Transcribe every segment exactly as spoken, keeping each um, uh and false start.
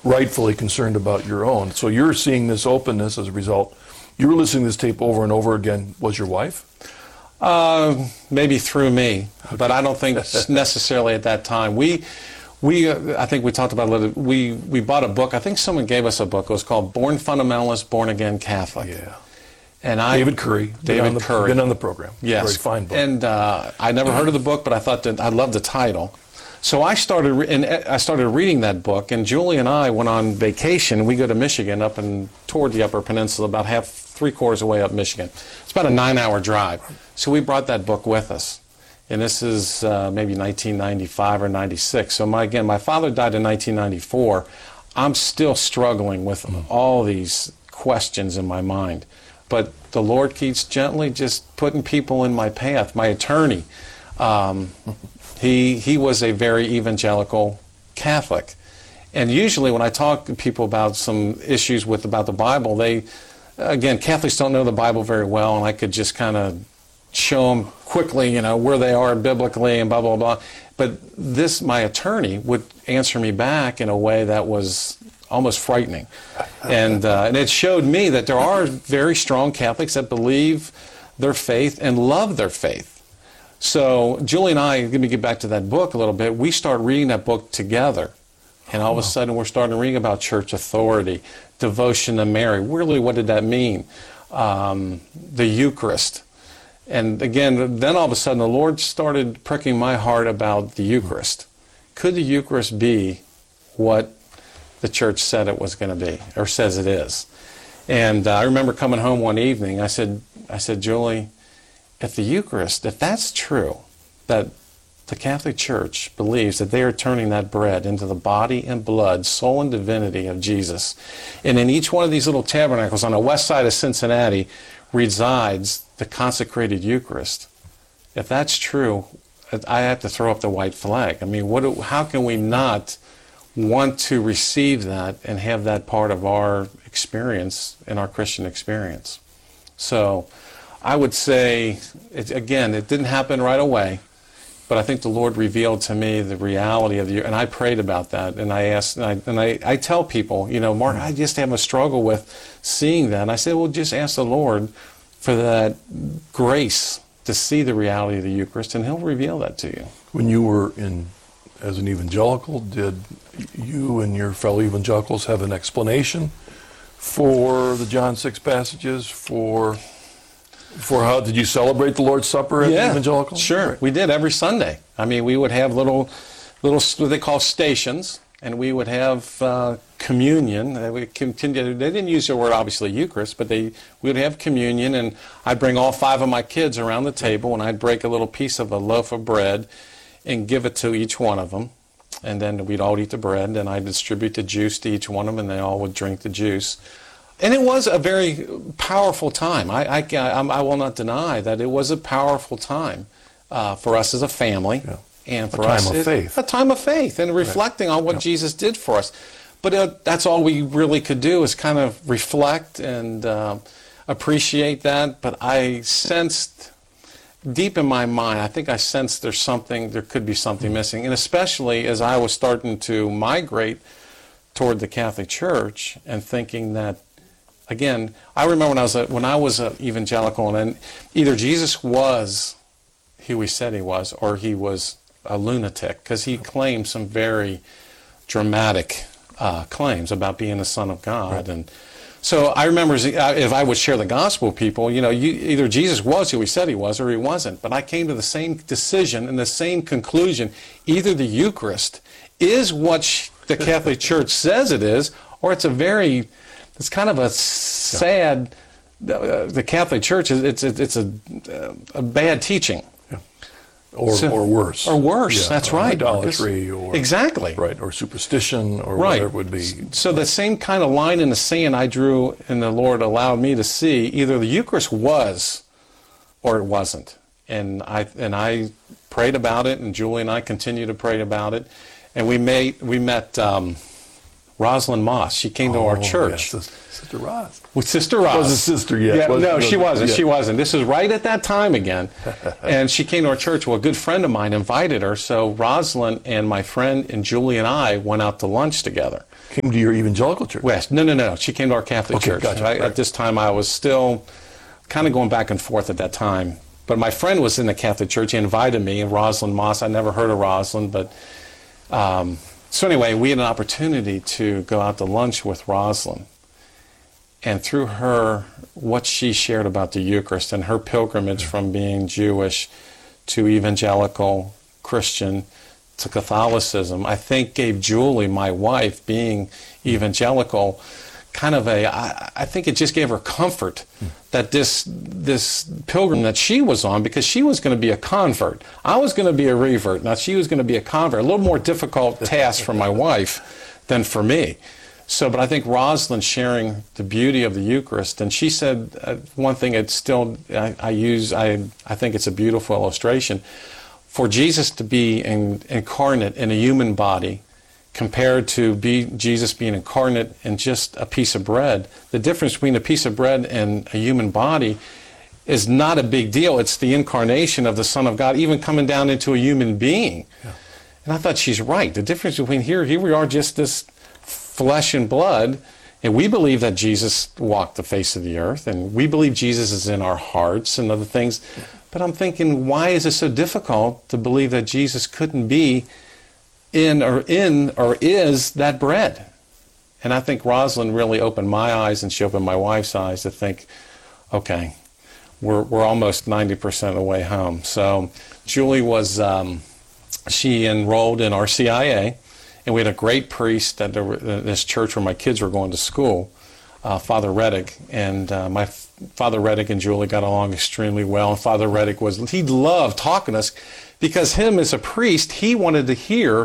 rightfully concerned about your own. So you're seeing this openness as a result. You were listening to this tape over and over again. Was your wife? Uh, maybe through me, okay. But I don't think necessarily at that time. We, we, uh, I think we talked about it a little. We we bought a book. I think someone gave us a book. It was called "Born Fundamentalist, Born Again Catholic." Yeah. And I, David Curry. David been the, Curry. Been on the program. Yes. Very fine book. And uh, I never heard of the book, but I thought that I loved the title. So I started, re- and I started reading that book. And Julie and I went on vacation. We go to Michigan, up and toward the Upper Peninsula, about half, three quarters away up Michigan. It's about a nine-hour drive. So we brought that book with us. And this is uh, maybe nineteen ninety-five or ninety-six. So my again, my father died in nineteen ninety-four. I'm still struggling with mm. all these questions in my mind. But the Lord keeps gently just putting people in my path. My attorney, um, he he was a very evangelical Catholic, and usually when I talk to people about some issues with about the Bible, they, again, Catholics don't know the Bible very well, and I could just kind of show them quickly, you know, where they are biblically and blah blah blah. But this, my attorney would answer me back in a way that was almost frightening. And, uh, and it showed me that there are very strong Catholics that believe their faith and love their faith. So Julie and I, let me get back to that book a little bit, we start reading that book together. And all of a sudden we're starting to read about church authority, devotion to Mary. Really, what did that mean? Um, the Eucharist. And again, then all of a sudden the Lord started pricking my heart about the Eucharist. Could the Eucharist be what the church said it was going to be, or says it is? And uh, I remember coming home one evening, I said, I said, Julie, if the Eucharist, if that's true, that the Catholic Church believes that they are turning that bread into the body and blood, soul and divinity of Jesus, and in each one of these little tabernacles on the west side of Cincinnati resides the consecrated Eucharist, if that's true, I have to throw up the white flag. I mean, what? Do, how can we not want to receive that and have that part of our experience in our Christian experience? So I would say, it, again, it didn't happen right away, but I think the Lord revealed to me the reality of the, and I prayed about that, and I asked, and I, and I, I tell people, you know, Mark, I just have a struggle with seeing that. And I said, well, just ask the Lord for that grace to see the reality of the Eucharist, and He'll reveal that to you. When you were in, as an evangelical, did you and your fellow evangelicals have an explanation for the John six passages, for for how did you celebrate the Lord's Supper as yeah, an evangelical? Sure, we did every Sunday. I mean, we would have little, little what they call stations, and we would have uh, communion. They would continue. They didn't use the word obviously Eucharist, but they we would have communion, and I'd bring all five of my kids around the table, and I'd break a little piece of a loaf of bread and give it to each one of them. And then we'd all eat the bread, and I'd distribute the juice to each one of them, and they all would drink the juice. And it was a very powerful time. I, I, I, I will not deny that it was a powerful time uh, for us as a family. Yeah. And for a time us, of it, faith. A time of faith, and reflecting right. on what yeah. Jesus did for us. But uh, that's all we really could do, is kind of reflect and uh, appreciate that. But I sensed deep in my mind, I think I sensed there's something, there could be something mm-hmm. missing. And especially as I was starting to migrate toward the Catholic Church and thinking that, again, I remember when I was a, when I was an evangelical, and either Jesus was who He said He was, or He was a lunatic, because He claimed some very dramatic uh, claims about being the Son of God. Right. And so I remember, if I would share the gospel with people, you know, you, either Jesus was who He said He was, or He wasn't. But I came to the same decision and the same conclusion: either the Eucharist is what the Catholic Church says it is, or it's a very, it's kind of a sad. Uh, the Catholic Church is it's it's a a bad teaching. Or, so, or worse. Or worse, yeah, that's or right. Idolatry, or exactly. Right, or superstition, or right. whatever it would be. So the same kind of line in the sand I drew, and the Lord allowed me to see, either the Eucharist was, or it wasn't. And I and I prayed about it, and Julie and I continue to pray about it. And we made we met um, Rosalind Moss. She came oh, to our church. Yes, Sister Roz. With Sister Roz. Was a sister yet? Yeah, was, no, was, she wasn't. Yeah. She wasn't. This is right at that time again. And she came to our church. Well, a good friend of mine invited her. So Rosalind and my friend and Julie and I went out to lunch together. Came to your evangelical church? West. No, no, no. She came to our Catholic Okay, church. gotcha, I, right. At this time, I was still kind of going back and forth at that time. But my friend was in the Catholic church. He invited me, Rosalind Moss. I never heard of Rosalind, but um, so anyway, we had an opportunity to go out to lunch with Rosalind. And through her, what she shared about the Eucharist and her pilgrimage from being Jewish to evangelical Christian to Catholicism, I think gave Julie, my wife, being evangelical, kind of a, I, I think it just gave her comfort that this this pilgrim that she was on, because she was going to be a convert. I was going to be a revert. Now she was going to be a convert. A little more difficult task for my wife than for me. So, but I think Rosalind sharing the beauty of the Eucharist, and she said uh, one thing it's still, I, I use, I, I think it's a beautiful illustration. For Jesus to be in, incarnate in a human body, compared to be Jesus being incarnate in just a piece of bread, the difference between a piece of bread and a human body is not a big deal. It's the incarnation of the Son of God, even coming down into a human being. Yeah. And I thought she's right. The difference between here, here we are, just this flesh and blood, and we believe that Jesus walked the face of the earth, and we believe Jesus is in our hearts and other things. But I'm thinking, why is it so difficult to believe that Jesus couldn't be in or in or is that bread? And I think Rosalind really opened my eyes, and she opened my wife's eyes to think, okay, we're we're almost ninety percent of the way home. So Julie was, um, she enrolled in R C I A, and we had a great priest at this church where my kids were going to school, uh, Father Reddick, and uh, my Father Reddick and Julie got along extremely well. And Father Reddick was, he loved talking to us, because him as a priest, he wanted to hear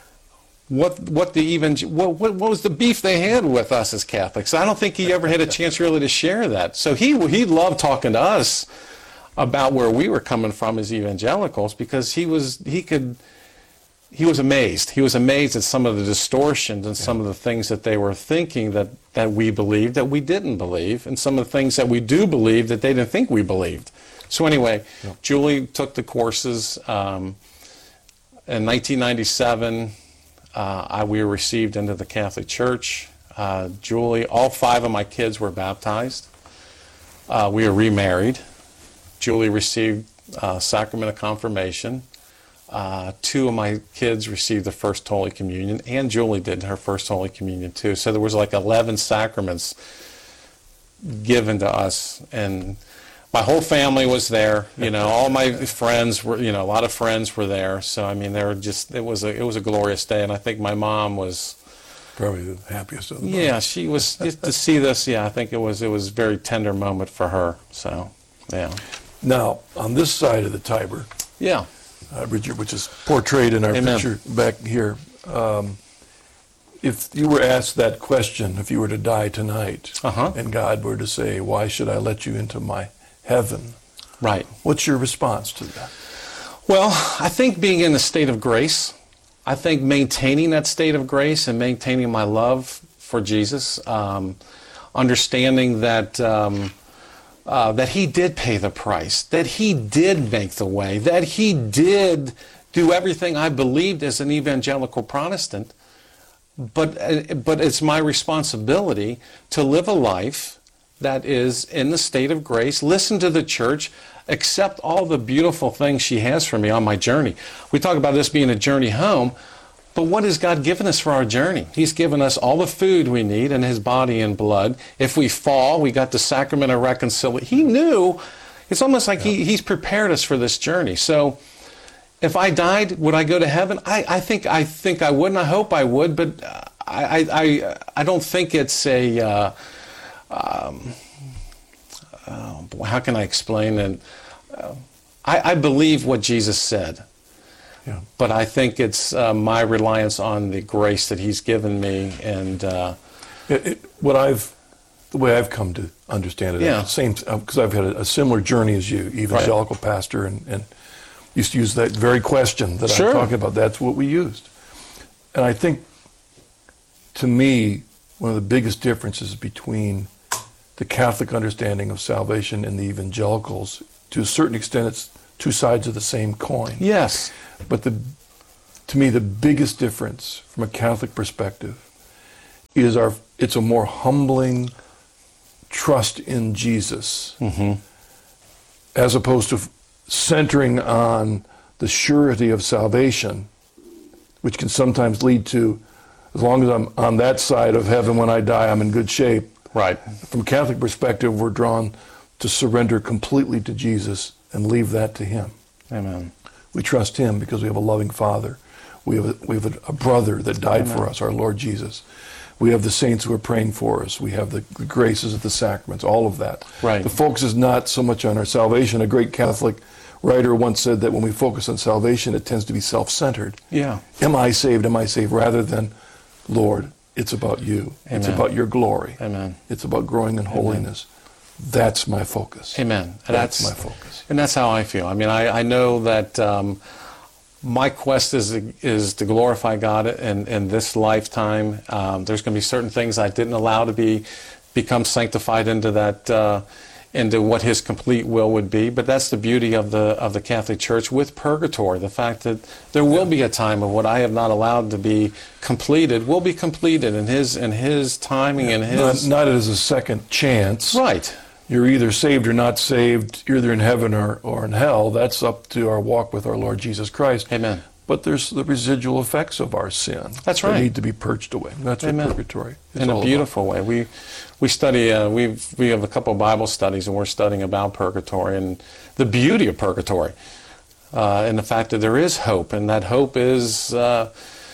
what what the even what, what what was the beef they had with us as Catholics. I don't think he ever had a chance really to share that. So he he loved talking to us about where we were coming from as evangelicals, because he was he could he was amazed. He was amazed at some of the distortions and some of the things that they were thinking that that we believed that we didn't believe, and some of the things that we do believe that they didn't think we believed. So anyway, yeah. Julie took the courses. Um, in nineteen ninety-seven, uh, I, we were received into the Catholic Church. Uh, Julie, all five of my kids were baptized. Uh, we were remarried. Julie received uh, sacrament of confirmation. Uh, two of my kids received the first Holy Communion, and Julie did her first Holy Communion too. So there was like eleven sacraments given to us, and my whole family was there. You know, all my friends were, you know, a lot of friends were there. So I mean, they were just, it was a, it was a glorious day, and I think my mom was probably the happiest of them. Yeah, she was, just to see this. Yeah, I think it was, it was a very tender moment for her. So, yeah. Now, on this side of the Tiber, yeah, uh, Richard, which is portrayed in our Amen. picture back here, um, if you were asked that question, if you were to die tonight, uh-huh. and God were to say, "Why should I let you into my heaven?" Right. What's your response to that? Well, I think being in a state of grace, I think maintaining that state of grace and maintaining my love for Jesus, um, understanding that um, uh, that He did pay the price, that He did make the way, that He did do everything I believed as an evangelical Protestant, but uh, but it's my responsibility to live a life that is in the state of grace, listen to the church, accept all the beautiful things she has for me on my journey. We talk about this being a journey home, but what has God given us for our journey? He's given us all the food we need in His body and blood. If we fall, we got the sacrament of reconciliation. He knew, it's almost like he, He's prepared us for this journey. So if I died, would I go to heaven? I, I think I think I would, and I hope I would, but I, I, I don't think it's a... Uh, Um, oh boy, how can I explain it? Uh, I, I believe what Jesus said, yeah. but I think it's uh, my reliance on the grace that He's given me, and uh, it, it, what I've, the way I've come to understand it, Yeah. same because I've had a, a similar journey as you, evangelical Right. pastor, and, and used to use that very question that Sure. I'm talking about. That's what we used, and I think, to me, one of the biggest differences between the Catholic understanding of salvation and the evangelicals, to a certain extent, it's two sides of the same coin. yes, But the, to me, the biggest difference from a Catholic perspective is our, it's a more humbling trust in Jesus, Mm-hmm. as opposed to centering on the surety of salvation, which can sometimes lead to, as long as I'm on that side of heaven when I die, I'm in good shape. Right. From a Catholic perspective, we're drawn to surrender completely to Jesus and leave that to Him. Amen. We trust Him because we have a loving Father. We have a, we have a, a brother that died Amen. for us, our Lord Jesus. We have the saints who are praying for us. We have the graces of the sacraments, all of that. Right. The focus is not so much on our salvation. A great Catholic writer once said that when we focus on salvation, it tends to be self-centered. Yeah. Am I saved? Am I saved? Rather than, Lord, it's about you. It's Amen. about your glory. Amen. It's about growing in holiness. That's my focus. Amen. That's, That's my focus. And that's how I feel. I mean, I, I know that um, my quest is is to glorify God in, in this lifetime. Um, there's going to be certain things I didn't allow to be become sanctified into that uh, into what His complete will would be. But that's the beauty of the of the Catholic Church with purgatory. The fact that there will be a time of what I have not allowed to be completed will be completed in His in His timing and His Not, not as a second chance. right. You're either saved or not saved. You're either in heaven or, or in hell. That's up to our walk with our Lord Jesus Christ. Amen. But there's the residual effects of our sin. That's that right. need to be purged away. That's Amen. what purgatory is In all a about. beautiful way. We we study. Uh, we we have a couple of Bible studies, and we're studying about purgatory and the beauty of purgatory, uh, and the fact that there is hope, and that hope is uh,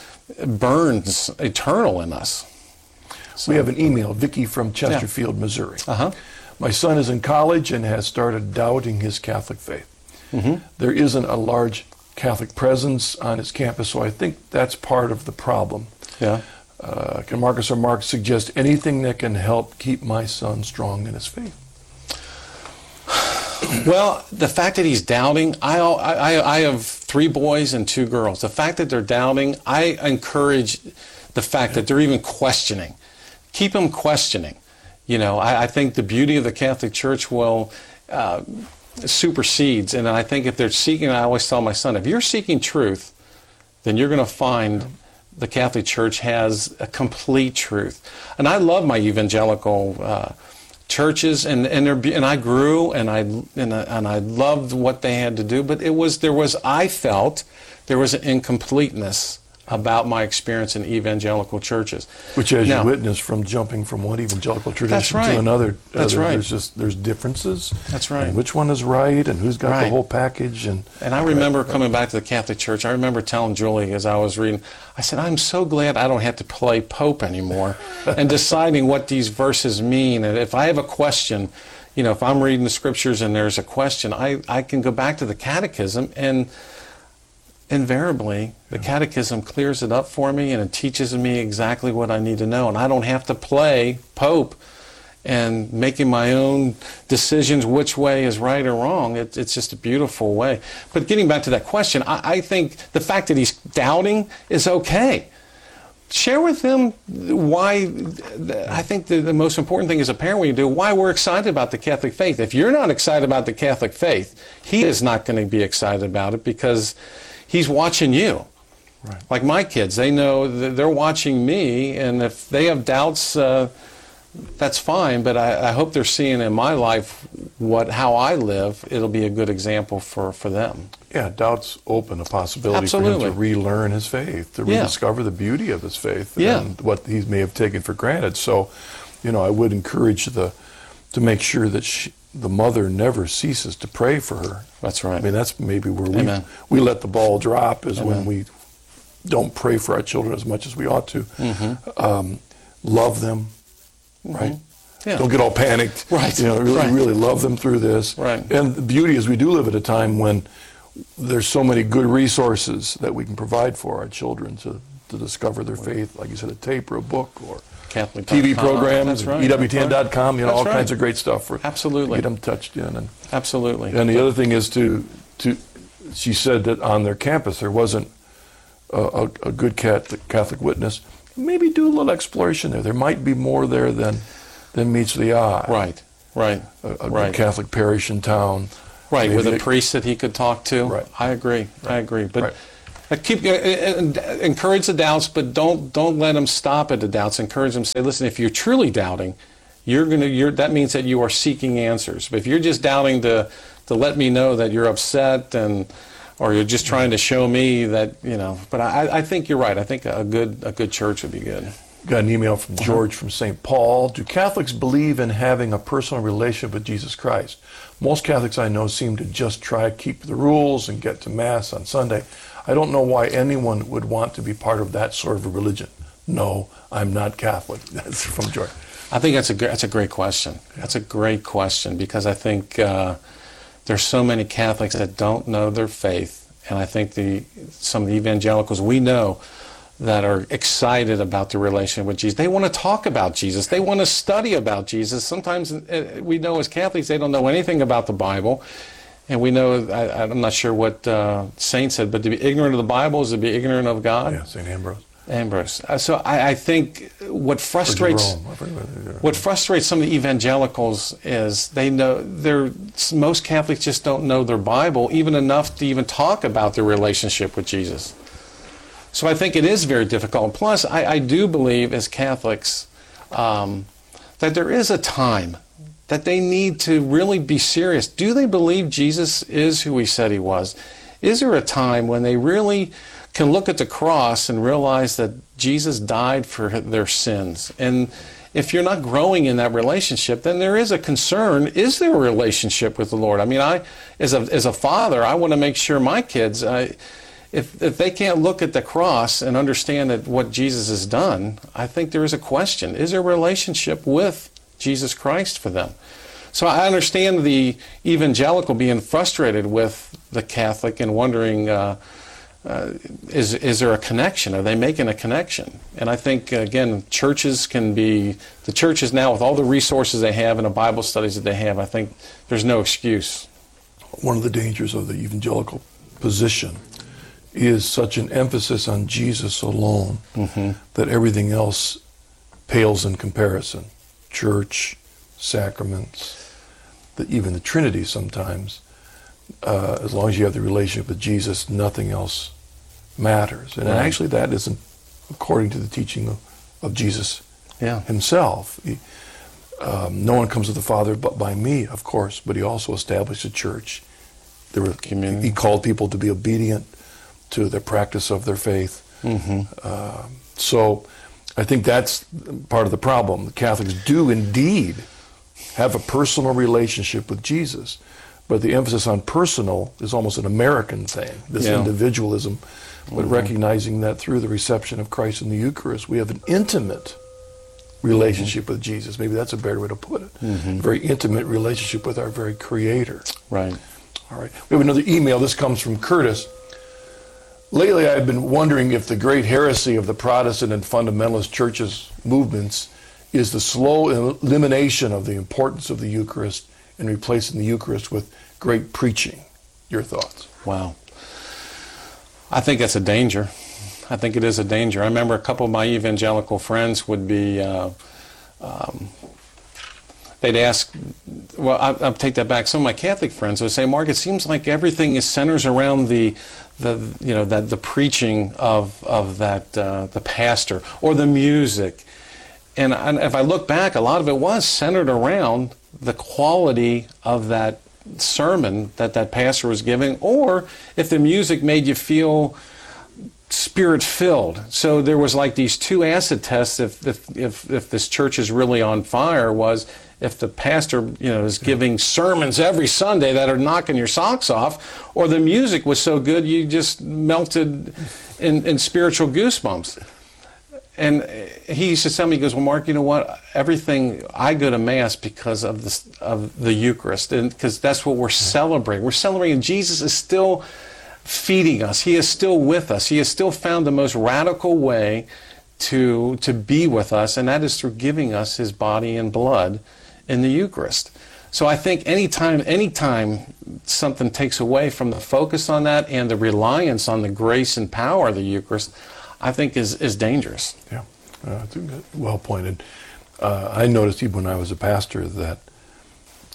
burns eternal in us. We have an email, Vicky from Chesterfield, Missouri. Uh huh. My son is in college and has started doubting his Catholic faith. Mm-hmm. There isn't a large Catholic presence on his campus, so I think that's part of the problem. Yeah. Uh, can Marcus or Mark suggest anything that can help keep my son strong in his faith? Well, the fact that he's doubting, I, I, I have three boys and two girls. The fact that they're doubting, I encourage the fact that they're even questioning. Keep them questioning. You know, I, I think the beauty of the Catholic Church will uh, supersedes, and I think if they're seeking, I always tell my son, if you're seeking truth, then you're going to find the Catholic Church has a complete truth. And I love my evangelical uh, churches, and and, they're, and I grew, and I and I, and I loved what they had to do, but it was there was I felt there was an incompleteness about my experience in evangelical churches. Which, as Now, you witnessed from jumping from one evangelical tradition That's right. to another, That's other, right. there's just there's differences. That's right. And which one is right, and who's got the Right. whole package, and And I remember coming back to the Catholic Church, I remember telling Julie as I was reading, I said, I'm so glad I don't have to play Pope anymore and deciding what these verses mean. And if I have a question, you know, if I'm reading the scriptures and there's a question, I, I can go back to the catechism, and invariably the catechism clears it up for me, and it teaches me exactly what I need to know. And I don't have to play Pope and making my own decisions which way is right or wrong. It, it's just a beautiful way. But getting back to that question, I, I think the fact that he's doubting is okay. Share with them why, I think the, the most important thing as a parent when you do, why we're excited about the Catholic faith. If you're not excited about the Catholic faith, he is not going to be excited about it because he's watching you. Right. Like my kids, they know that they're watching me, and if they have doubts, uh, that's fine, but I, I hope they're seeing in my life what how I live. It'll be a good example for, for them. yeah, doubts open a possibility Absolutely. for him to relearn his faith, to Yeah. rediscover the beauty of his faith, Yeah. and what he may have taken for granted. So, you know, I would encourage the to make sure that she, the mother never ceases to pray for her. That's right. I mean, that's maybe where we Amen. we let the ball drop, is when Amen. we don't pray for our children as much as we ought to. Mm-hmm. Um, love them, right? Yeah. Don't get all panicked. Right. You know, really, Right. really love them through this. Right. And the beauty is we do live at a time when there's so many good resources that we can provide for our children to, to discover their faith. Like you said, a tape or a book or Catholic T V dot com. programs, That's right. E W T N dot com, you know, That's all right. kinds of great stuff for Absolutely. to get them touched in. And, Absolutely. and the other thing is to, to, she said that on their campus there wasn't a, a, a good Catholic, Catholic witness. Maybe do a little exploration there. There might be more there than, than meets the eye. Right. Right. A, a right. good Catholic parish in town. Right, Maybe with a they- priest that he could talk to. Right. I agree. I agree. But Right. Uh, Keep uh, uh, encourage the doubts, but don't don't let them stop at the doubts. Encourage them. Say, listen, if you're truly doubting, you're gonna. You're, that means that you are seeking answers. But if you're just doubting to to let me know that you're upset and or you're just trying to show me that you know. But I, I think you're right. I think a good a good church would be good. Got an email from George from Saint Paul. Do Catholics believe in having a personal relationship with Jesus Christ? Most Catholics I know seem to just try to keep the rules and get to Mass on Sunday. I don't know why anyone would want to be part of that sort of a religion. No, I'm not Catholic. That's from George. I think that's a gr- that's a great question. That's a great question because I think uh, there's so many Catholics that don't know their faith, and I think the some of the evangelicals we know that are excited about the relationship with Jesus. They want to talk about Jesus. They want to study about Jesus. Sometimes uh, we know as Catholics they don't know anything about the Bible. And we know, I, I'm not sure what uh, Saint said, but to be ignorant of the Bible is to be ignorant of God. Yeah, Saint Ambrose. Ambrose. Uh, so I, I think what frustrates what frustrates some of the evangelicals is they know they're most Catholics just don't know their Bible even enough to even talk about their relationship with Jesus. So I think it is very difficult. Plus, I, I do believe as Catholics um, that there is a time that they need to really be serious. Do they believe Jesus is who he said he was? Is there a time when they really can look at the cross and realize that Jesus died for their sins? And if you're not growing in that relationship, then there is a concern. Is there a relationship with the Lord? I mean, I, as a, as a father, I want to make sure my kids, I, if, if they can't look at the cross and understand that what Jesus has done, I think there is a question. Is there a relationship with Jesus Christ for them? So I understand the evangelical being frustrated with the Catholic and wondering, uh, uh, is is there a connection? Are they making a connection? And I think, again, churches can be, the churches now with all the resources they have and the Bible studies that they have, I think there's no excuse. One of the dangers of the evangelical position is such an emphasis on Jesus alone mm-hmm. that everything else pales in comparison. Church, sacraments, the, even the Trinity sometimes, uh, as long as you have the relationship with Jesus, nothing else matters. And right. actually that isn't according to the teaching of, of Jesus yeah. himself. He, um, no one comes to the Father but by me, of course, but he also established a church. There were, Community. He called people to be obedient to the practice of their faith. Mm-hmm. Uh, so I think that's part of the problem. The Catholics do indeed have a personal relationship with Jesus, but the emphasis on personal is almost an American thing, this yeah. individualism, but mm-hmm. recognizing that through the reception of Christ in the Eucharist, we have an intimate relationship mm-hmm. with Jesus. Maybe that's a better way to put it. Mm-hmm. A very intimate relationship with our very Creator. Right. All right. We have another email. This comes from Curtis. Lately, I've been wondering if the great heresy of the Protestant and fundamentalist churches' movements is the slow elimination of the importance of the Eucharist and replacing the Eucharist with great preaching. Your thoughts? Wow. I think that's a danger. I think it is a danger. I remember a couple of my evangelical friends would be, uh, um, they'd ask, well, I, I'll take that back. Some of my Catholic friends would say, Mark, it seems like everything is centers around the, the you know, that the preaching of of that uh, the pastor or the music, and, and if I look back, a lot of it was centered around the quality of that sermon that that pastor was giving, or if the music made you feel spirit-filled. So there was like these two acid tests if if if, if this church is really on fire, was if the pastor, you know, is giving sermons every Sunday that are knocking your socks off, or the music was so good you just melted in, in spiritual goosebumps. And he used to tell me, he goes, well, Mark, you know what? Everything, I go to Mass because of the, of the Eucharist, and because that's what we're celebrating. We're celebrating Jesus is still feeding us. He is still with us. He has still found the most radical way to, to be with us, and that is through giving us his body and blood in the Eucharist. So I think anytime, anytime something takes away from the focus on that and the reliance on the grace and power of the Eucharist, I think is, is dangerous. Yeah, uh, well pointed. Uh, I noticed even when I was a pastor that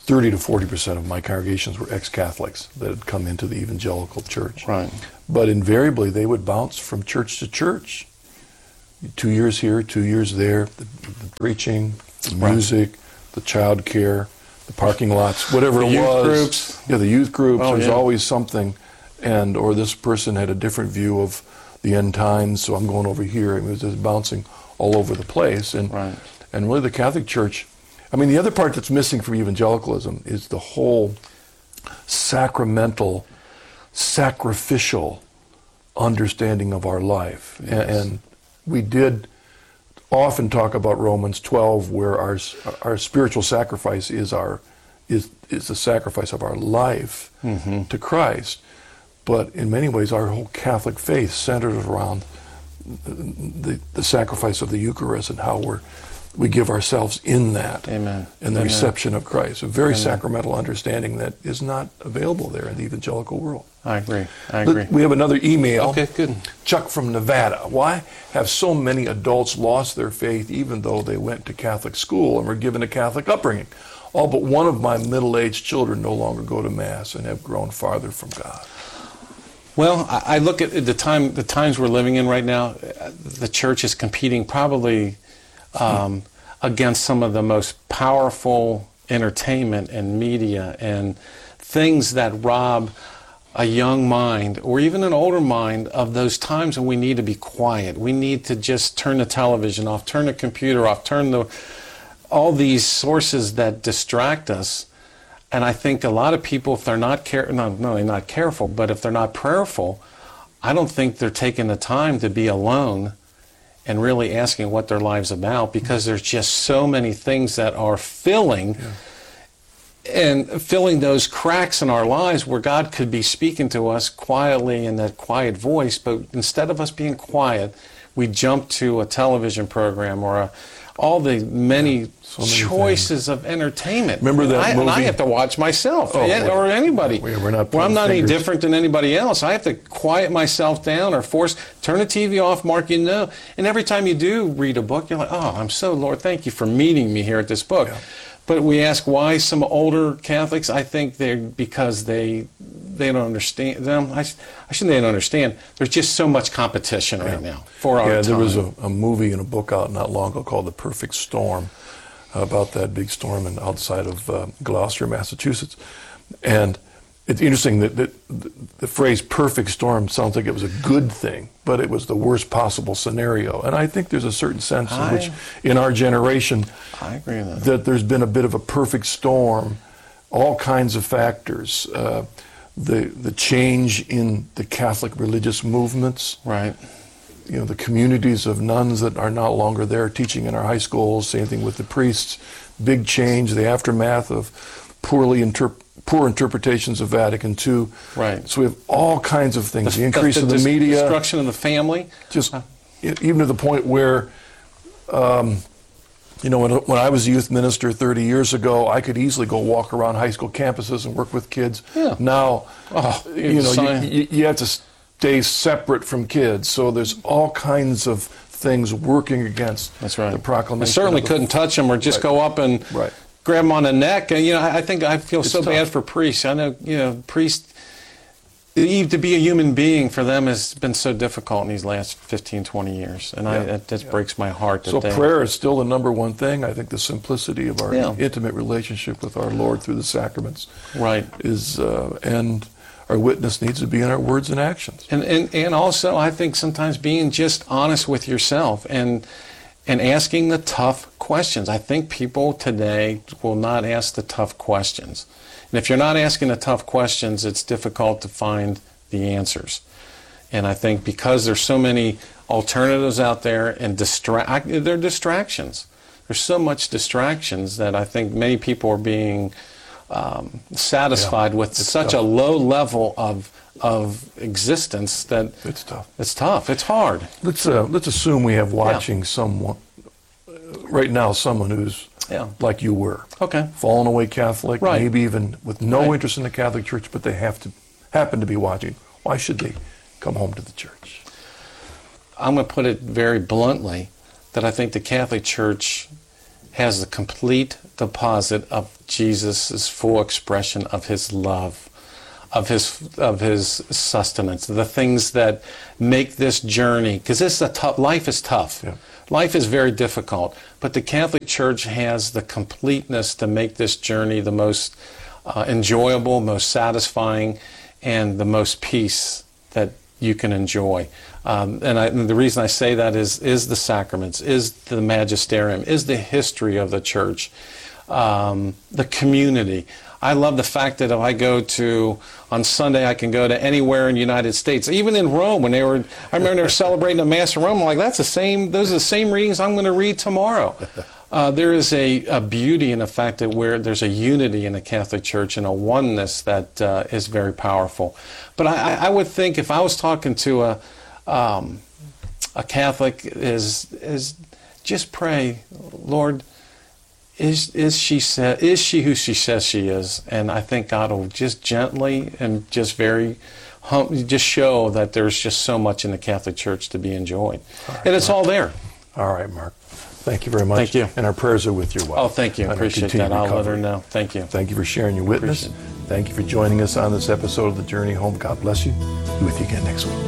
thirty to forty percent of my congregations were ex-Catholics that had come into the evangelical church. Right. But invariably, they would bounce from church to church. Two years here, two years there, the, the preaching, the Right. music, the child care, the parking lots, whatever The it youth was. groups. Yeah, the youth groups. Oh, There's yeah. always something. And, or this person had a different view of the end times, so I'm going over here. It was just bouncing all over the place. And, Right. and really the Catholic Church, I mean, the other part that's missing from evangelicalism is the whole sacramental, sacrificial understanding of our life. Yes. And, and we did often talk about Romans twelve, where our our spiritual sacrifice is our is is the sacrifice of our life Mm-hmm. to Christ. But in many ways, our whole Catholic faith centers around the, the sacrifice of the Eucharist and how we're we give ourselves in that. Amen. And the Amen. reception of Christ. A very Amen. sacramental understanding that is not available there in the evangelical world. I agree. I Look, agree. we have another email. Okay, good. Chuck from Nevada. Why have so many adults lost their faith even though they went to Catholic school and were given a Catholic upbringing? All but one of my middle-aged children no longer go to Mass and have grown farther from God. Well, I I look at the time, the times we're living in right now. uh, The church is competing probably um, against some of the most powerful entertainment and media and things that rob a young mind or even an older mind of those times when we need to be quiet. We need to just turn the television off, turn the computer off, turn the all these sources that distract us. And I think a lot of people, if they're not care, no, no, they're not careful, but if they're not prayerful, I don't think they're taking the time to be alone and really asking what their life's about, because there's just so many things that are filling and filling those cracks in our lives where God could be speaking to us quietly in that quiet voice. But instead of us being quiet, we jump to a television program or a, all the many, so many choices of entertainment. Remember that I, And I movie? have to watch myself Oh, yeah, we- or anybody. we- we're not well, I'm pointing not any fingers. different than anybody else. I have to quiet myself down or force, turn the T V off, Mark, you know. And every time you do read a book, you're like, oh, I'm so, Lord, thank you for meeting me here at this book. Yeah. But we ask why some older Catholics, I think they're because they they don't understand them. I, I shouldn't say they don't understand. There's just so much competition right now for our Yeah, time. there was a, a movie and a book out not long ago called The Perfect Storm, about that big storm in, outside of uh, Gloucester, Massachusetts. And it's interesting that, that the, the phrase perfect storm sounds like it was a good thing, but it was the worst possible scenario. And I think there's a certain sense in I- which, in our generation, I agree with that. that there's been a bit of a perfect storm, all kinds of factors. Uh, the the change in the Catholic religious movements, Right. you know, the communities of nuns that are no longer there teaching in our high schools, same thing with the priests, big change, the aftermath of poorly interp- poor interpretations of Vatican Two. Right. So we have all kinds of things, the, increase of the dis- media, destruction of the family. just e- even to the point where, um, you know, when, when I was a youth minister thirty years ago, I could easily go walk around high school campuses and work with kids. Yeah. Now, Oh, you know, sign- you, you, you have to stay separate from kids. So there's all kinds of things working against That's right. the proclamation. I certainly of the- couldn't touch them or just Right. go up and Right. grab them on the neck. And, you know, I I think I feel It's so tough. bad for priests. I know, you know, priests, even to be a human being for them has been so difficult in these last fifteen, twenty years. And I, Yeah. that just breaks my heart. That So they, prayer is still the number one thing. I think the simplicity of our Yeah. intimate relationship with our Lord through the sacraments Right. is, uh, and our witness needs to be in our words and actions. And, and and also, I think sometimes being just honest with yourself and and asking the tough questions. I think people today will not ask the tough questions. And if you're not asking the tough questions, it's difficult to find the answers. And I think because there's so many alternatives out there and distract, they're distractions. There's so much distractions that I think many people are being um, satisfied with it's such tough. a low level of of existence that It's tough. it's tough. It's hard. Let's uh, let's assume we have watching someone uh, right now, someone who's Yeah. like you were, Okay. fallen away Catholic, Right. maybe even with no Right. interest in the Catholic Church, but they have to happen to be watching. Why should they come home to the church? I'm going to put it very bluntly that I think the Catholic Church has the complete deposit of Jesus' full expression of his love, of his of his sustenance, the things that make this journey, because this is a tough, life is tough. Yeah. Life is very difficult, but the Catholic Church has the completeness to make this journey the most uh, enjoyable, most satisfying, and the most peace that you can enjoy. Um, and, I, and the reason I say that is, is the sacraments, is the magisterium, is the history of the Church, um, the community. I love the fact that if I go to, on Sunday, I can go to anywhere in the United States. Even in Rome, when they were, I remember they were celebrating a Mass in Rome, I'm like, that's the same, those are the same readings I'm going to read tomorrow. Uh, there is a, a beauty in the fact that where there's a unity in the Catholic Church and a oneness that uh, is very powerful. But I, I would think if I was talking to a, um, a Catholic, is, is just pray, Lord, Is is she sa- is she who she says she is? And I think God will just gently and just very hum- just show that there's just so much in the Catholic Church to be enjoyed, right, and it's Mark. all there. All right, Mark. Thank you very much. Thank you. And our prayers are with your wife. Oh, thank you. on her Appreciate continued that. I'll let her recovery. know. Thank you. Thank you for sharing your witness. Appreciate Thank you for joining us on this episode of The Journey Home. God bless you. Be with you again next week.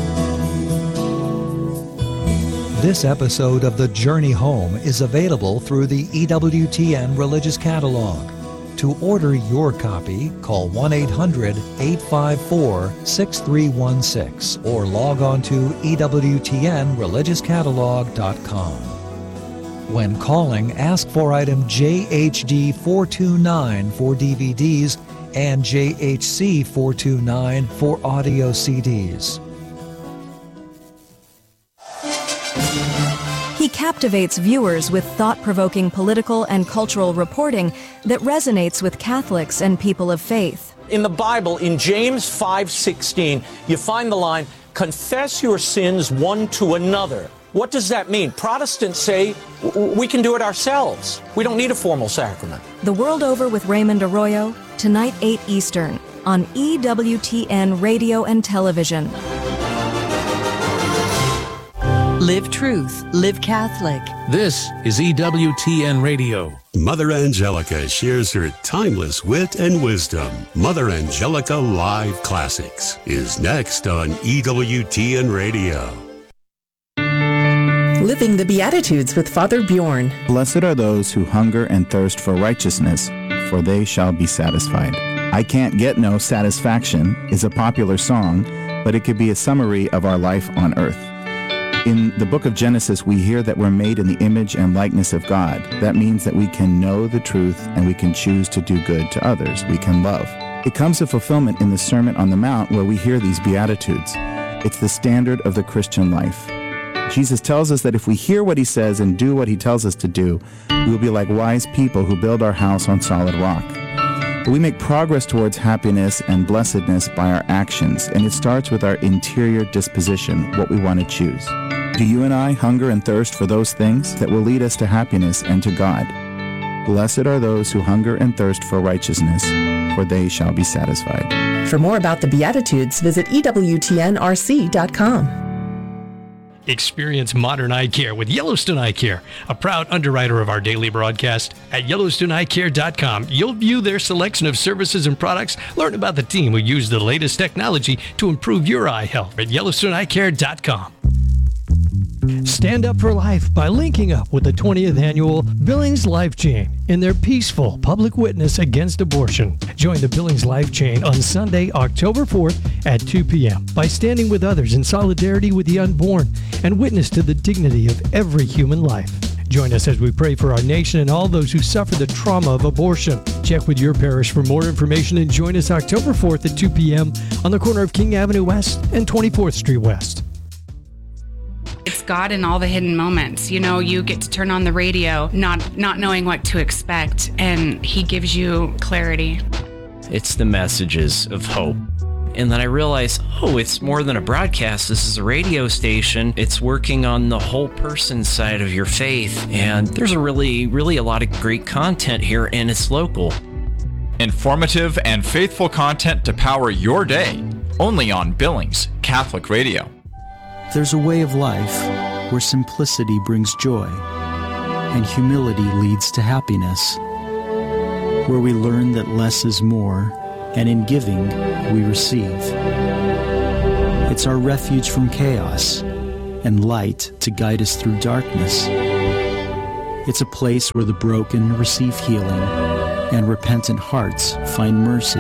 This episode of The Journey Home is available through the E W T N Religious Catalog. To order your copy, call one eight hundred, eight five four, six three one six or log on to E W T N religious catalog dot com. When calling, ask for item J H D four two nine for D V Ds and J H C four two nine for audio C Ds. He captivates viewers with thought-provoking political and cultural reporting that resonates with Catholics and people of faith. In the Bible, in James five sixteen, you find the line, confess your sins one to another. What does that mean? Protestants say w- we can do it ourselves. We don't need a formal sacrament. The World Over with Raymond Arroyo, tonight eight Eastern, on E W T N Radio and Television. Live truth, live Catholic. This is E W T N Radio. Mother Angelica shares her timeless wit and wisdom. Mother Angelica Live Classics is next on E W T N Radio. Living the Beatitudes with Father Bjorn. Blessed are those who hunger and thirst for righteousness, for they shall be satisfied. I Can't Get No Satisfaction is a popular song, but it could be a summary of our life on earth. In the book of Genesis, we hear that we're made in the image and likeness of God. That means that we can know the truth and we can choose to do good to others. We can love. It comes to fulfillment in the Sermon on the Mount where we hear these Beatitudes. It's the standard of the Christian life. Jesus tells us that if we hear what he says and do what he tells us to do, we will be like wise people who build our house on solid rock. But we make progress towards happiness and blessedness by our actions, and it starts with our interior disposition, what we want to choose. Do you and I hunger and thirst for those things that will lead us to happiness and to God? Blessed are those who hunger and thirst for righteousness, for they shall be satisfied. For more about the Beatitudes, visit E W T N R C dot com. Experience modern eye care with Yellowstone Eye Care, a proud underwriter of our daily broadcast. At Yellowstone Eye Care dot com, you'll view their selection of services and products, learn about the team who use the latest technology to improve your eye health at Yellowstone Eye Care dot com. Stand up for life by linking up with the twentieth annual Billings Life Chain in their peaceful public witness against abortion. Join the Billings Life Chain on Sunday, October fourth at two p.m. by standing with others in solidarity with the unborn and witness to the dignity of every human life. Join us as we pray for our nation and all those who suffer the trauma of abortion. Check with your parish for more information and join us October fourth at two p.m. on the corner of King Avenue West and twenty-fourth Street West. It's God in all the hidden moments. You know, you get to turn on the radio, not not knowing what to expect, and he gives you clarity. It's the messages of hope. And then I realized, oh, it's more than a broadcast. This is a radio station. It's working on the whole person side of your faith. And there's a really, really a lot of great content here, and it's local. Informative and faithful content to power your day. Only on Billings Catholic Radio. There's a way of life where simplicity brings joy. and humility leads to happiness, where we learn that less is more, and in giving, we receive. It's our refuge from chaos and light to guide us through darkness. It's a place where the broken receive healing and repentant hearts find mercy.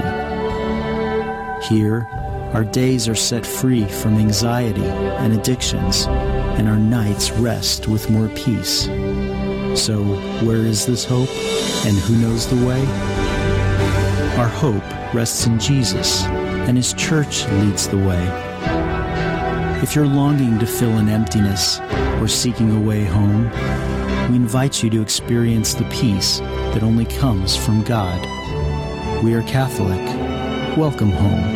Here, our days are set free from anxiety and addictions, and our nights rest with more peace. So, where is this hope, and who knows the way? Our hope rests in Jesus, and His church leads the way. If you're longing to fill an emptiness or seeking a way home, we invite you to experience the peace that only comes from God. We are Catholic. Welcome home.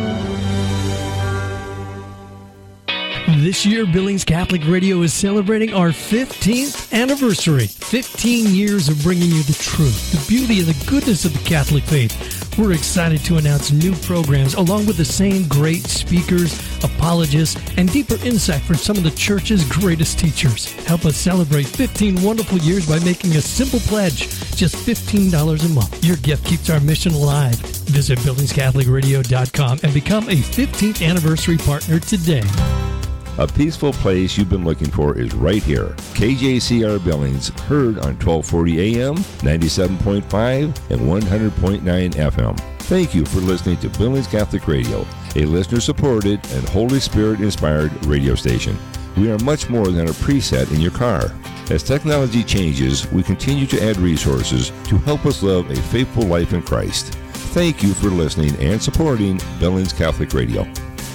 This year, Billings Catholic Radio is celebrating our fifteenth anniversary. fifteen years of bringing you the truth, the beauty, and the goodness of the Catholic faith. We're excited to announce new programs along with the same great speakers, apologists, and deeper insight from some of the Church's greatest teachers. Help us celebrate fifteen wonderful years by making a simple pledge, just fifteen dollars a month. Your gift keeps our mission alive. Visit Billings Catholic Radio dot com and become a fifteenth anniversary partner today. A peaceful place you've been looking for is right here. K J C R Billings, heard on twelve forty A M, ninety-seven point five, and one hundred point nine F M. Thank you for listening to Billings Catholic Radio, a listener-supported and Holy Spirit-inspired radio station. We are much more than a preset in your car. As technology changes, we continue to add resources to help us live a faithful life in Christ. Thank you for listening and supporting Billings Catholic Radio.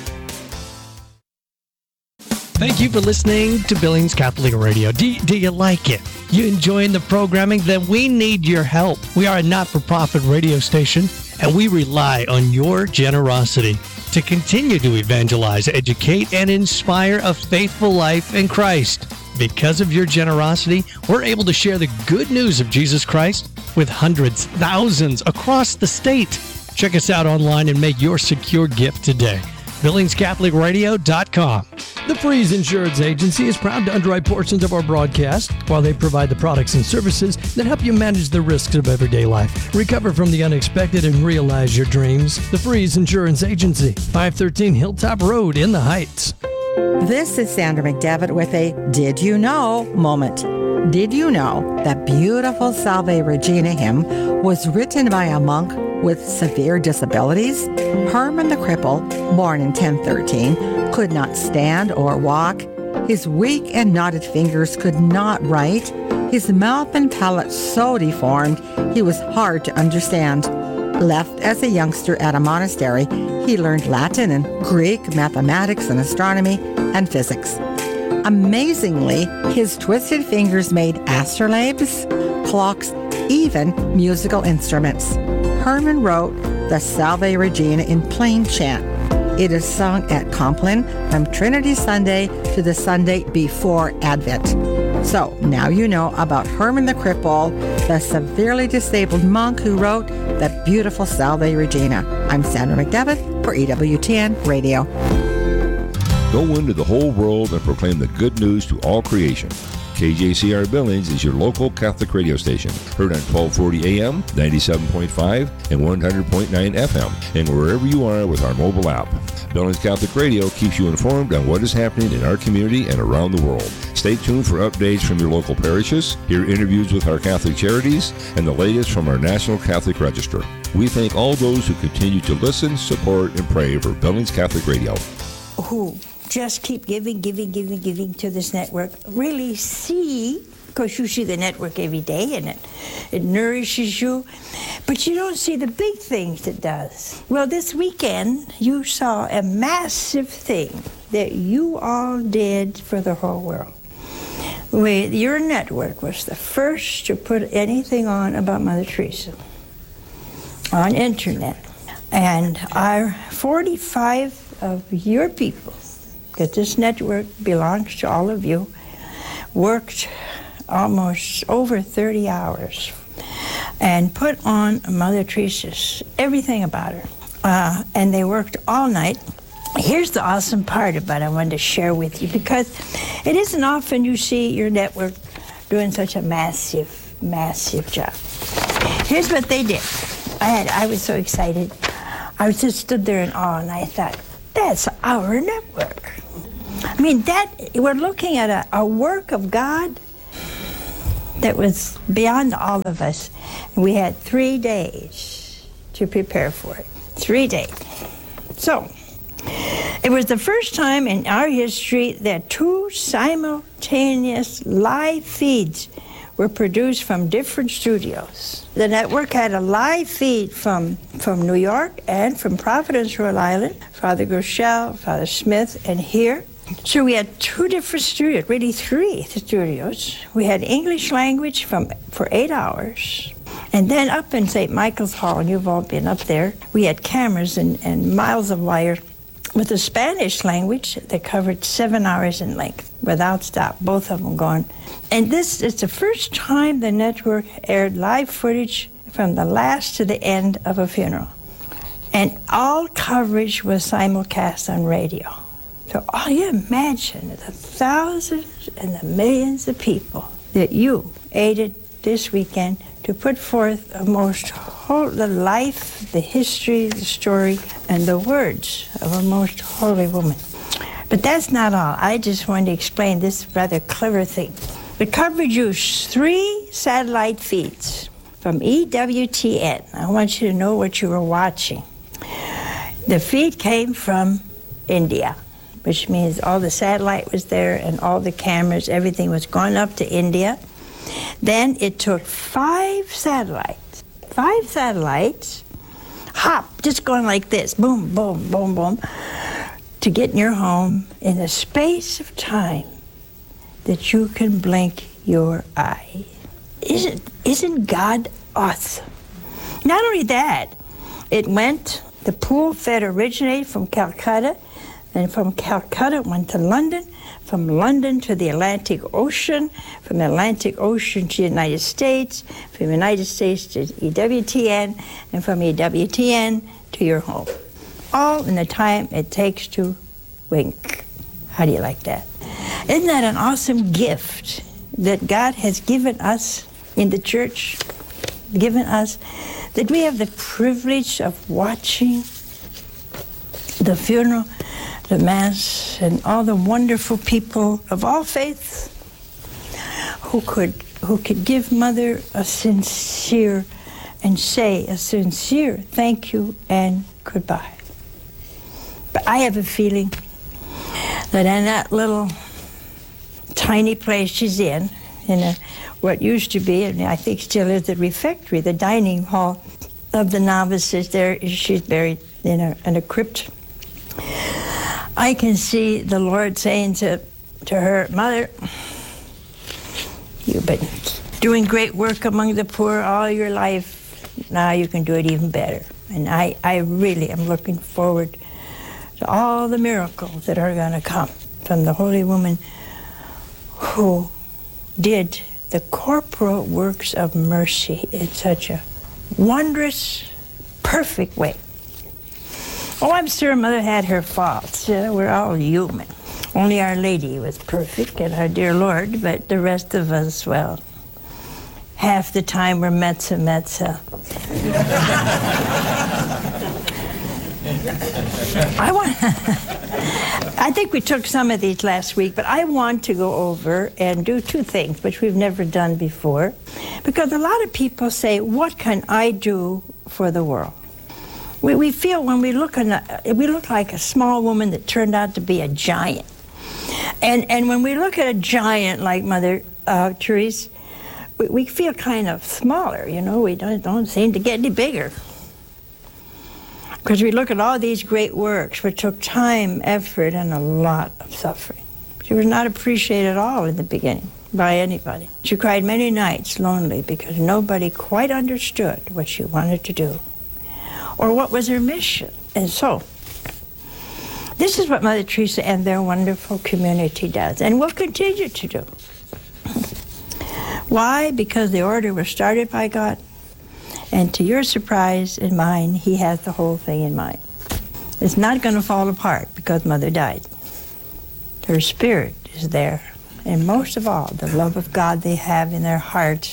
Thank you for listening to Billings Catholic Radio. Do, do you like it? You enjoying the programming? Then we need your help. We are a not-for-profit radio station, and we rely on your generosity to continue to evangelize, educate, and inspire a faithful life in Christ. Because of your generosity, we're able to share the good news of Jesus Christ with hundreds, thousands across the state. Check us out online and make your secure gift today. Billings Catholic Radio dot com. The Freeze Insurance Agency is proud to underwrite portions of our broadcast while they provide the products and services that help you manage the risks of everyday life. Recover from the unexpected and realize your dreams. The Freeze Insurance Agency, five thirteen Hilltop Road in the Heights. This is Sandra McDevitt with a Did You Know moment. Did you know that beautiful Salve Regina hymn was written by a monk with severe disabilities? Herman the Cripple, born in ten thirteen, could not stand or walk. His weak and knotted fingers could not write. His mouth and palate so deformed, he was hard to understand. Left as a youngster at a monastery, he learned Latin and Greek, mathematics and astronomy, and physics. Amazingly, his twisted fingers made astrolabes, clocks, even musical instruments. Herman wrote the Salve Regina in plain chant. It is sung at Compline from Trinity Sunday to the Sunday before Advent. So now you know about Herman the Cripple, the severely disabled monk who wrote the beautiful Salve Regina. I'm Sandra McDevitt for E W T N Radio. Go into the whole world and proclaim the good news to all creation. K J C R Billings is your local Catholic radio station, heard on twelve forty A M, ninety-seven point five, and one hundred point nine F M, and wherever you are with our mobile app. Billings Catholic Radio keeps you informed on what is happening in our community and around the world. Stay tuned for updates from your local parishes, hear interviews with our Catholic charities, and the latest from our National Catholic Register. We thank all those who continue to listen, support, and pray for Billings Catholic Radio. Who just keep giving, giving, giving, giving to this network. Really see, because you see the network every day and it, it nourishes you, but you don't see the big things it does. Well, this weekend, you saw a massive thing that you all did for the whole world. We, your network was the first to put anything on about Mother Teresa on internet. And our forty-five of your people, because this network belongs to all of you, worked almost over thirty hours and put on Mother Teresa's, everything about her. Uh, and they worked all night. Here's the awesome part about it I wanted to share with you, because it isn't often you see your network doing such a massive massive job. Here's what they did. I had, I was so excited. I was just stood there in awe, and I thought, that's our network. I mean, that we're looking at a, a work of God that was beyond all of us. And we had three days to prepare for it. Three days. So, it was the first time in our history that two simultaneous live feeds were produced from different studios. The network had a live feed from, from New York and from Providence, Rhode Island, Father Groeschel, Father Smith, and here. So we had two different studios, really three studios. We had English language from for eight hours. And then up in Saint Michael's Hall, and you've all been up there, we had cameras and, and miles of wire with the Spanish language that covered seven hours in length without stop, both of them going. And this is the first time the network aired live footage from the last to the end of a funeral. And all coverage was simulcast on radio. So all you imagine the thousands and the millions of people that you aided this weekend to put forth a most whole, the life, the history, the story, and the words of a most holy woman. But that's not all. I just wanted to explain this rather clever thing. The coverage used three satellite feeds from E W T N. I want you to know what you were watching. The feed came from India, which means all the satellite was there and all the cameras, everything was going up to India. Then it took five satellites, five satellites, hop, just going like this, boom, boom, boom, boom, to get in your home in a space of time that you can blink your eye. Isn't, isn't God awesome? Not only that, it went, the pool fed originated from Calcutta, and from Calcutta it went to London, from London to the Atlantic Ocean, from the Atlantic Ocean to the United States, from the United States to E W T N, and from E W T N to your home. All in the time it takes to wink. How do you like that? Isn't that an awesome gift that God has given us in the church, given us, that we have the privilege of watching the funeral, the Mass, and all the wonderful people of all faiths who could who could give Mother a sincere and say a sincere thank you and goodbye. But I have a feeling that in that little tiny place she's in, in a, what used to be, and I think still is, the refectory, the dining hall of the novices, there she's buried in a, in a crypt. I can see the Lord saying to, to her, Mother, you've been doing great work among the poor all your life. Now you can do it even better. And I, I really am looking forward to all the miracles that are going to come from the Holy Woman who did the corporal works of mercy in such a wondrous, perfect way. Oh, I'm sure Mother had her faults. Uh, we're all human. Only Our Lady was perfect, and our dear Lord, but the rest of us, well, half the time we're metza metza. I want. I think we took some of these last week, but I want to go over and do two things, which we've never done before, because a lot of people say, what can I do for the world? We, we feel when we look, in a, we look like a small woman that turned out to be a giant. And, and when we look at a giant like Mother uh, Teresa, we, we feel kind of smaller, you know, we don't, don't seem to get any bigger. Because we look at all these great works, which took time, effort, and a lot of suffering. She was not appreciated at all in the beginning by anybody. She cried many nights lonely because nobody quite understood what she wanted to do or what was her mission. And so, this is what Mother Teresa and their wonderful community does, and will continue to do. Why? Because the order was started by God, and to your surprise and mine, He has the whole thing in mind. It's not going to fall apart because Mother died. Her spirit is there, and most of all, the love of God they have in their hearts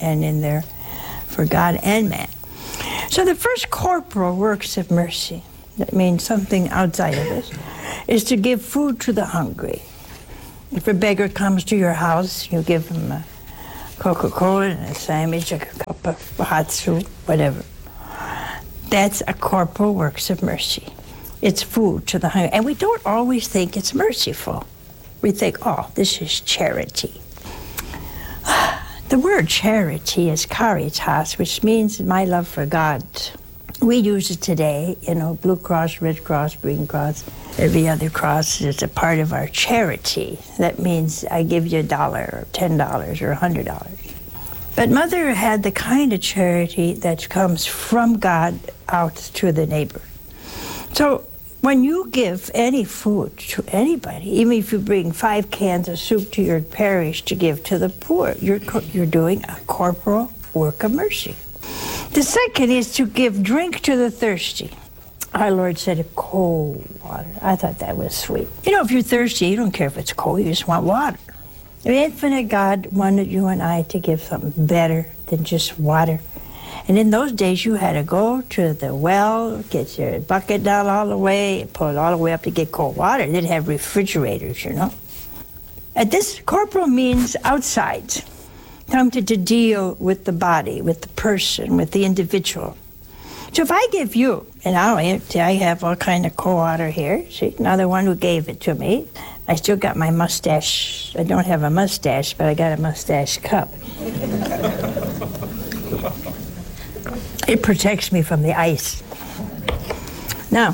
and in there for God and man. So the first corporal works of mercy, that means something outside of us, is to give food to the hungry. If a beggar comes to your house, you give him a Coca-Cola and a sandwich, a cup of hot soup, whatever. That's a corporal works of mercy. It's food to the hungry. And we don't always think it's merciful. We think, oh, this is charity. The word charity is caritas, which means my love for God. We use it today, you know, Blue Cross, Red Cross, Green Cross, every other cross is a part of our charity. That means I give you a dollar or ten dollars or a hundred dollars. But Mother had the kind of charity that comes from God out to the neighbor. So when you give any food to anybody, even if you bring five cans of soup to your parish to give to the poor, you're, you're doing a corporal work of mercy. The second is to give drink to the thirsty. Our Lord said cold water. I thought that was sweet. You know, if you're thirsty, you don't care if it's cold, you just want water. The infinite God wanted you and I to give something better than just water. And in those days, you had to go to the well, get your bucket down all the way, pull it all the way up to get cold water. They didn't have refrigerators, you know. And this corporal means outside. Come to, to deal with the body, with the person, with the individual. So if I give you, and I'll, I have all kind of cold water here. See, another one who gave it to me. I still got my mustache. I don't have a mustache, but I got a mustache cup. It protects me from the ice. Now,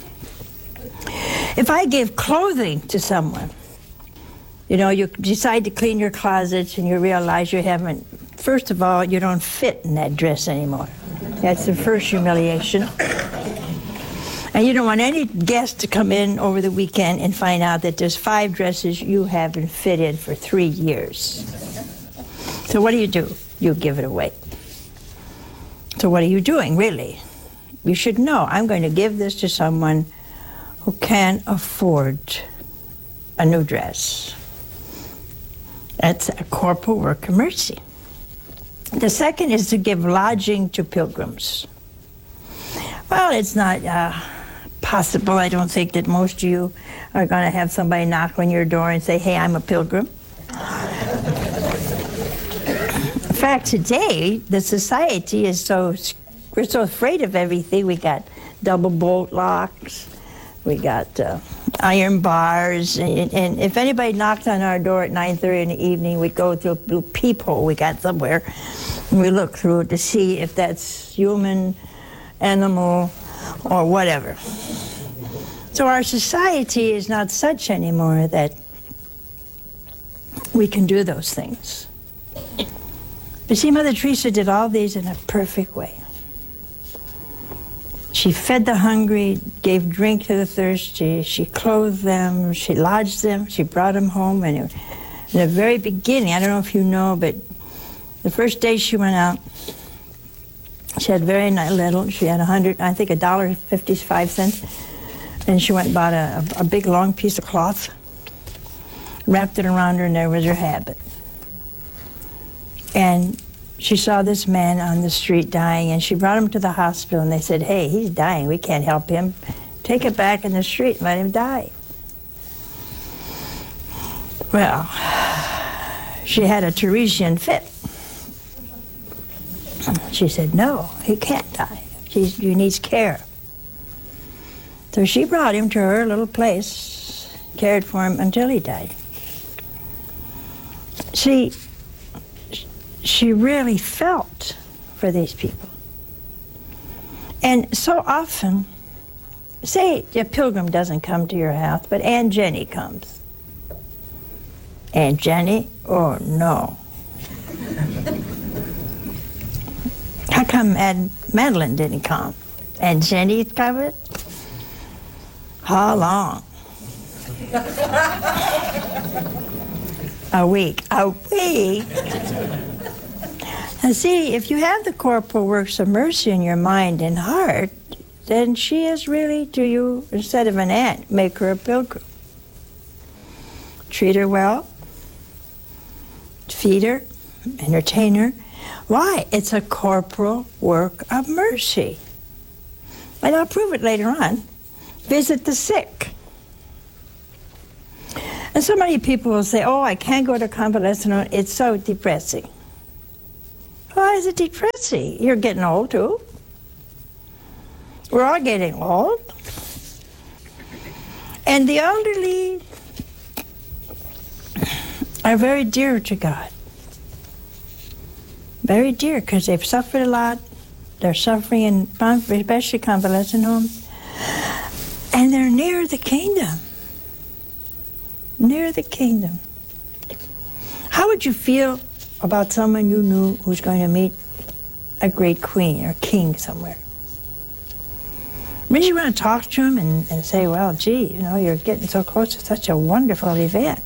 if I give clothing to someone, you know, you decide to clean your closets and you realize you haven't, first of all, you don't fit in that dress anymore. That's the first humiliation. And you don't want any guest to come in over the weekend and find out that there's five dresses you haven't fitted for three years. So what do you do? You give it away. So what are you doing, really? You should know, I'm going to give this to someone who can't afford a new dress. That's a corporal work of mercy. The second is to give lodging to pilgrims. Well, it's not uh, possible, I don't think, that most of you are going to have somebody knock on your door and say, hey, I'm a pilgrim. In fact, today, the society is so, we're so afraid of everything. We got double bolt locks, we got uh, iron bars, and, and if anybody knocked on our door at nine thirty in the evening, we'd go through a little peephole we got somewhere, and we look through it to see if that's human, animal, or whatever. So our society is not such anymore that we can do those things. But see, Mother Teresa did all these in a perfect way. She fed the hungry, gave drink to the thirsty, she clothed them, she lodged them, she brought them home. And in the very beginning, I don't know if you know, but the first day she went out, she had very little. She had a hundred, I think, a dollar fifty-five cents, and she went and bought a, a, a big long piece of cloth, wrapped it around her, and there was her habit. And she saw this man on the street dying, and she brought him to the hospital, and they said, hey, he's dying, we can't help him. Take it back in the street and let him die. Well, she had a Teresian fit. She said, no, he can't die. He's, he needs care. So she brought him to her little place, cared for him until he died. See, she really felt for these people. And so often, say a pilgrim doesn't come to your house, but Aunt Jenny comes. Aunt Jenny? Oh, no. How come Aunt Madeline didn't come? Aunt Jenny covered? How long? A week. A week? And see, if you have the corporal works of mercy in your mind and heart, then she is really to you, instead of an aunt, make her a pilgrim. Treat her well, feed her, entertain her. Why? It's a corporal work of mercy. And I'll prove it later on. Visit the sick. And so many people will say, oh, I can't go to convalescent home. It's so depressing. Why is it depressing? You're getting old, too. We're all getting old. And the elderly are very dear to God. Very dear, because they've suffered a lot. They're suffering in, especially convalescent homes. And they're near the kingdom. Near the kingdom. How would you feel about someone you knew who's going to meet a great queen or king somewhere? Wouldn't you want to talk to him and, and say, well, gee, you know, you're getting so close to such a wonderful event.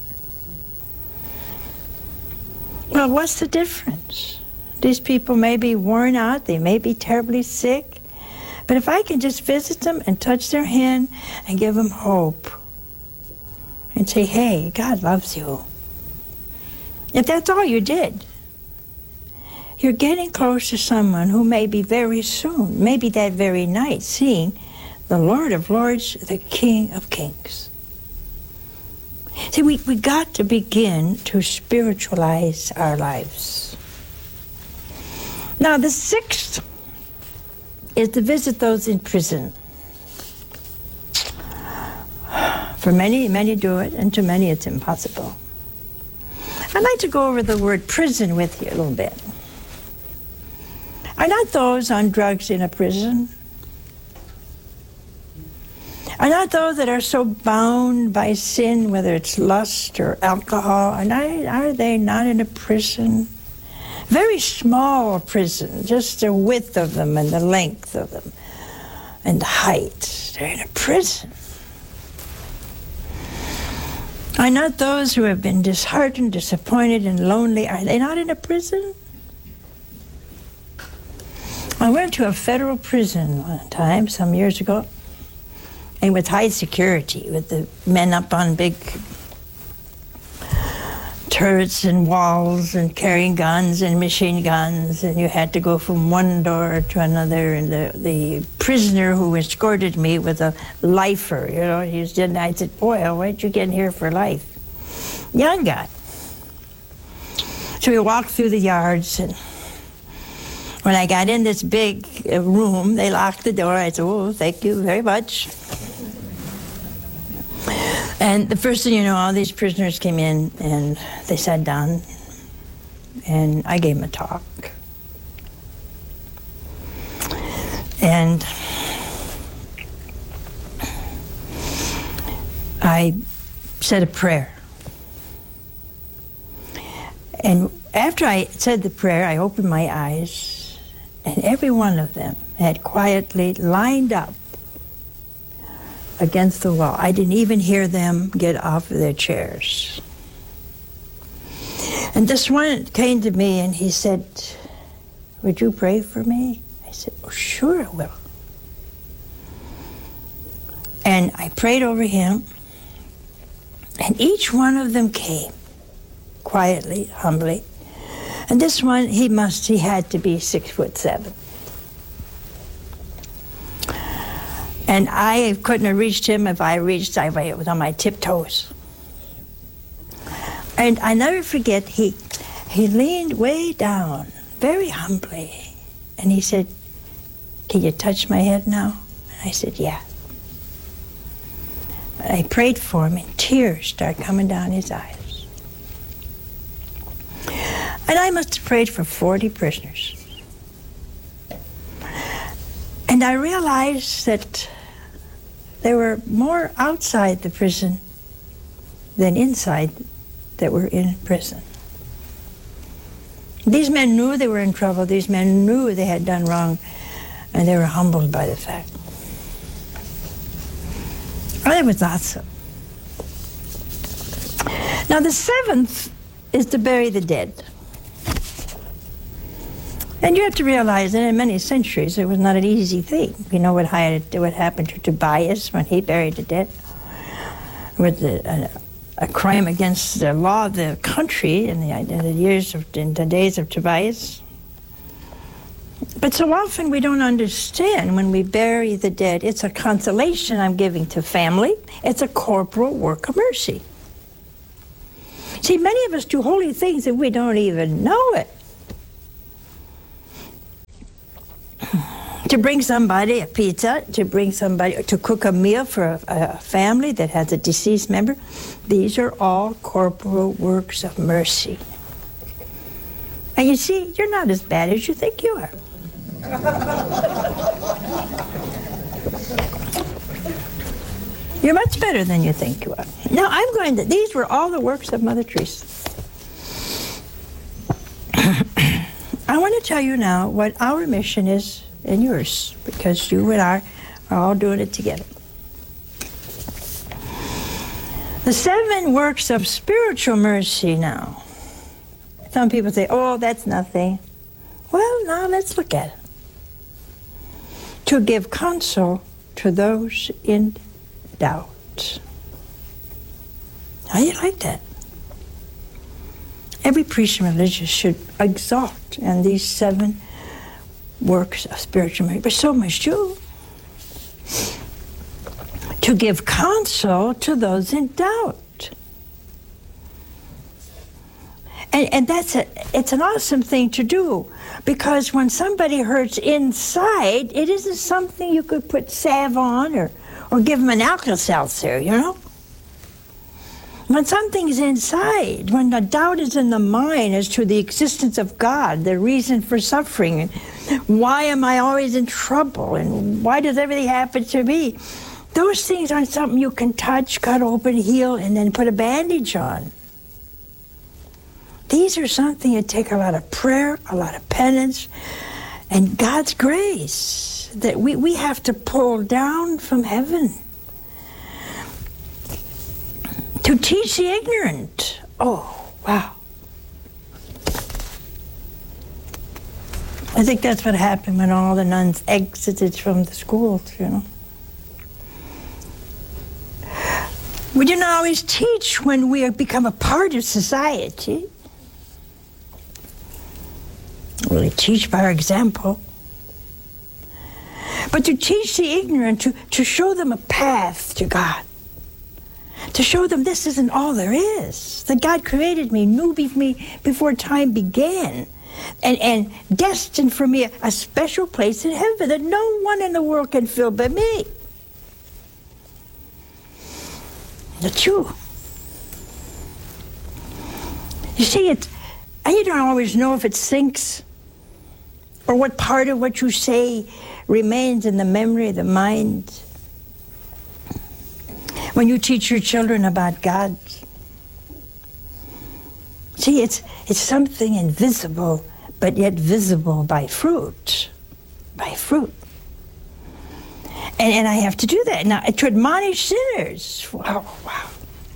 Well, what's the difference? These people may be worn out, they may be terribly sick, but if I can just visit them and touch their hand and give them hope and say, hey, God loves you. If that's all you did, you're getting close to someone who may be very soon, maybe that very night, seeing the Lord of Lords, the King of Kings. See, we, we got to begin to spiritualize our lives. Now, the sixth is to visit those in prison. For many, many do it, and to many it's impossible. I'd like to go over the word prison with you a little bit. Are not those on drugs in a prison? Are not those that are so bound by sin, whether it's lust or alcohol, are, not, are they not in a prison? Very small prison, just the width of them and the length of them and the height. They're in a prison. Are not those who have been disheartened, disappointed, and lonely, are they not in a prison? I went to a federal prison one time, some years ago, and with high security, with the men up on big turrets and walls and carrying guns and machine guns, and you had to go from one door to another, and the, the prisoner who escorted me was a lifer, you know, he was, and I said, boy, why'd you get in here for life? Young guy. So we walked through the yards, and when I got in this big uh, room, they locked the door. I said, oh, thank you very much. And the first thing you know, all these prisoners came in and they sat down, and I gave them a talk. And I said a prayer. And after I said the prayer, I opened my eyes, and every one of them had quietly lined up against the wall. I didn't even hear them get off of their chairs. And this one came to me and he said, would you pray for me? I said, oh, sure I will. And I prayed over him, and each one of them came, quietly, humbly. And this one, he must, he had to be six foot seven. And I couldn't have reached him. If I reached, I was on my tiptoes. And I never forget, he, he leaned way down, very humbly, and he said, can you touch my head now? And I said, yeah. I prayed for him, and tears started coming down his eyes. And I must have prayed for forty prisoners. And I realized that there were more outside the prison than inside that were in prison. These men knew they were in trouble. These men knew they had done wrong, and they were humbled by the fact. Oh, that was awesome. Now, the seventh is to bury the dead. And you have to realize that in many centuries it was not an easy thing. You know what, what happened to Tobias when he buried the dead? With the, a, a crime against the law of the country in the, in the years of, in the days of Tobias. But so often we don't understand when we bury the dead. It's a consolation I'm giving to family. It's a corporal work of mercy. See, many of us do holy things and we don't even know it. To bring somebody a pizza, to bring somebody, to cook a meal for a, a family that has a deceased member, these are all corporal works of mercy. And you see, you're not as bad as you think you are. You're much better than you think you are. Now, I'm going to, these were all the works of Mother Teresa. I want to tell you now what our mission is and yours, because you and I are all doing it together. The seven works of spiritual mercy now. Some people say, oh, that's nothing. Well, now let's look at it. To give counsel to those in doubt. How do you like that? Every priest and religious should exalt in these seven works of spiritual mercy, but so must you. To give counsel to those in doubt. And, and that's a, it's an awesome thing to do, because when somebody hurts inside, it isn't something you could put salve on or, or give them an Alka-Seltzer, you know? When something's inside, when the doubt is in the mind as to the existence of God, the reason for suffering, and why am I always in trouble, and why does everything happen to me? Those things aren't something you can touch, cut open, heal, and then put a bandage on. These are something that take a lot of prayer, a lot of penance, and God's grace that we, we have to pull down from heaven. To teach the ignorant. Oh, wow. I think that's what happened when all the nuns exited from the schools, you know. We do not always teach when we become a part of society. We teach by our example. But to teach the ignorant, to, to show them a path to God. To show them this isn't all there is. That God created me, knew me before time began. And, and destined for me a, a special place in heaven that no one in the world can fill but me. That's you. You see, it, and you don't always know if it sinks or what part of what you say remains in the memory of the mind. When you teach your children about God, see, it's, it's something invisible, but yet visible by fruit, by fruit. And, and I have to do that. Now, to admonish sinners, wow, wow.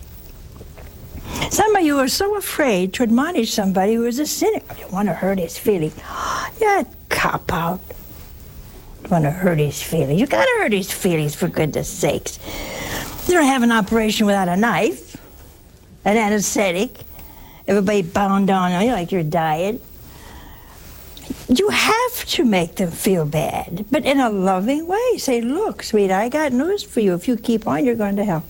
Some of you are so afraid to admonish somebody who is a sinner. You don't want to hurt his feelings. Yeah, cop out. You don't want to hurt his feelings. You got to hurt his feelings, for goodness sakes. You don't have an operation without a knife, an anesthetic, everybody bound on you like you're dying. You have to make them feel bad, but in a loving way. Say, look, sweetie, I got news for you. If you keep on, you're going to hell.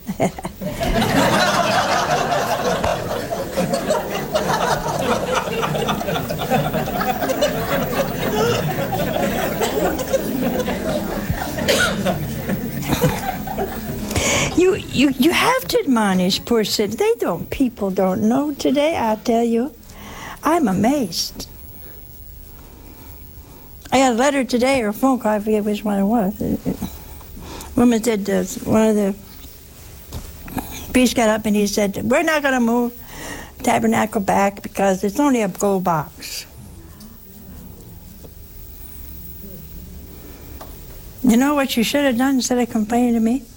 You, you, you have to admonish poor sinners. They don't, people don't know today, I tell you. I'm amazed. I got a letter today or a phone call, I forget which one it was. A woman said, uh, one of the priests got up and he said, we're not going to move Tabernacle back because it's only a gold box. You know what you should have done instead of complaining to me?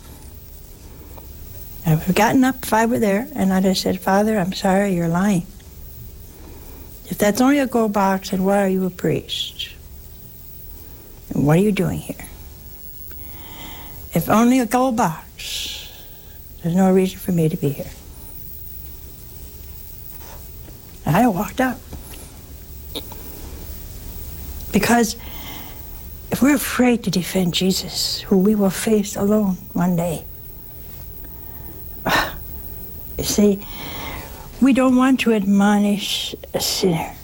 I would have gotten up if I were there, and I'd have said, Father, I'm sorry, you're lying. If that's only a gold box, then why are you a priest? And what are you doing here? If only a gold box, there's no reason for me to be here. And I walked out. Because We're afraid to defend Jesus, who we will face alone one day. You see, we don't want to admonish a sinner.